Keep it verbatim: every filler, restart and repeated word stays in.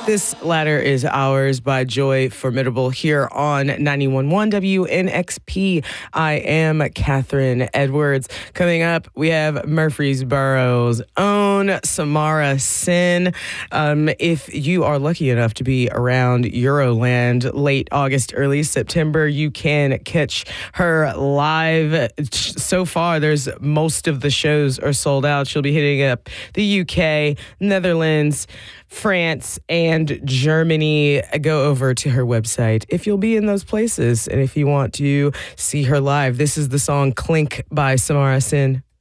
This Ladder is Ours by Joy Formidable here on ninety-one point one W N X P. I am Catherine Edwards. Coming up, we have Murfreesboro's own Samara Sin. Um, if you are lucky enough to be around Euroland late August, early September, you can catch her live. So far, there's most of the shows are sold out. She'll be hitting up the U K, Netherlands, France, and Germany. Go over to her website if you'll be in those places and if you want to see her live. This is the song Clink by Samara Sin.